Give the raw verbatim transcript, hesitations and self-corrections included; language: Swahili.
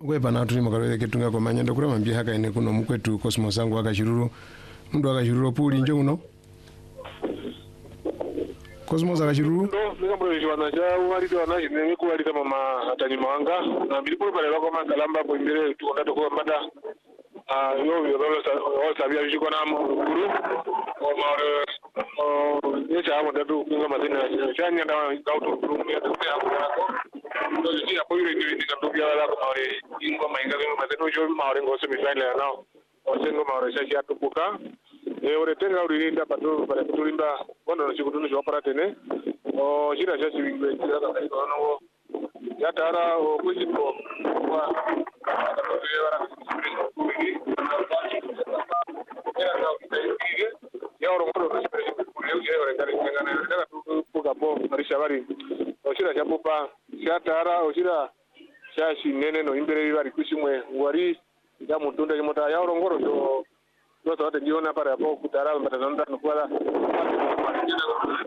Kwepa na tuli makalwele ketunga kwa manyendo kura mambia haka ene kuno mkwetu Cosmos wangu waka shiruru mndu waka shiruru puli njo uno Cosmos waka shiruru ndo nika mbro jishwana cha uwarite wana jinengi kuwarite mama atani mawanga na bilipo pale wako makalamba po imbele tukonda tukuwa mbada yo yo yo sabia yishiko na mkuru o maore o yecha hapo ndatu kunga mazina chanya ndawa kautu kuru ya tupe hapo yako ndo jisi hapo yule ndio nikatupia wala kwa maore ingo mainga kama mazeno jo maore ngose mifaila nao osengo maore shashi atupuka e ore tenga urinda patu pale kutulimba bondo no chikutundu jo paratene o shira shashi wingwe kila ka kai no ya tara o kujipo kwa atatolewa ya oro ngoro no spesial ya ore tari ngana ndaka tupuka po marisha bari o shira chapupa ya tara o shira shashi nene no imbere bari kushimwe ngwari ya mutunda jimota ya oro ngoro jo no to ate jiona para po kutara mbatazanda nukula